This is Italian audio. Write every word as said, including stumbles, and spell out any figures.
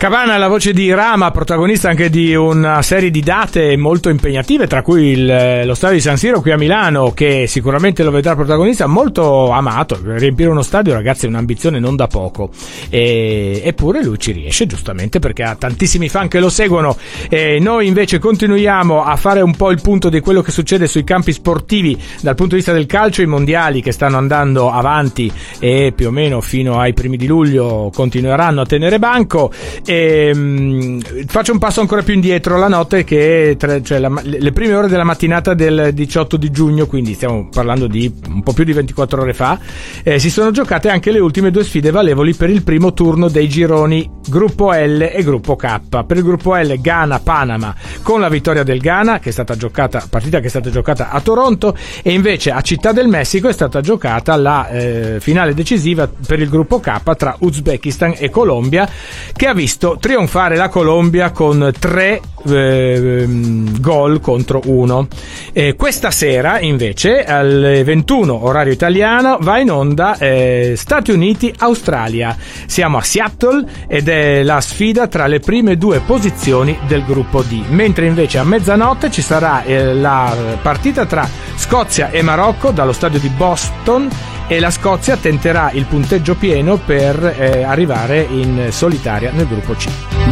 Cabana è la voce di Rama, protagonista anche di una serie di date molto impegnative, tra cui il, lo stadio di San Siro qui a Milano, che sicuramente lo vedrà protagonista, molto amato. Riempire uno stadio, ragazzi, è un'ambizione non da poco, e, eppure lui ci riesce, giustamente, perché ha tantissimi fan che lo seguono. E noi invece continuiamo a fare un po' il punto di quello che succede sui campi sportivi dal punto di vista del calcio, i mondiali che stanno andando avanti e più o meno fino ai primi di luglio continueranno a tenere banco. E, mh, faccio un passo ancora più indietro, la notte che tre, cioè la, le prime ore della mattinata del diciotto di giugno, quindi stiamo parlando di un po' più di ventiquattro ore fa, eh, si sono giocate anche le ultime due sfide valevoli per il primo turno dei gironi gruppo L e gruppo K. Per il gruppo L Ghana-Panama, con la vittoria del Ghana, che è stata giocata, partita che è stata giocata a Toronto, e invece a Città del Messico è stata giocata la eh, finale decisiva per il gruppo K tra Uzbekistan e Colombia, che ha visto trionfare la Colombia con tre eh, gol contro uno. Eh, questa sera invece alle ventuno orario italiano va in onda eh, Stati Uniti-Australia. Siamo a Seattle ed è la sfida tra le prime due posizioni del gruppo D, mentre invece a mezzanotte ci sarà eh, la partita tra Scozia e Marocco dallo stadio di Boston, e la Scozia tenterà il punteggio pieno per eh, arrivare in solitaria nel gruppo C.